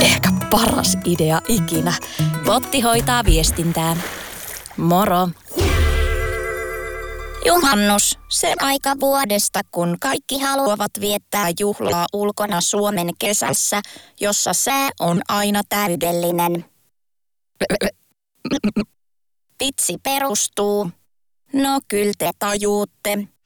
Ehkä paras idea ikinä. Botti hoitaa viestintää. Moro. Juhannus, se aika vuodesta, kun kaikki haluavat viettää juhlaa ulkona Suomen kesässä, jossa sää on aina täydellinen. Vitsi perustuu. No kyllä te tajuutte.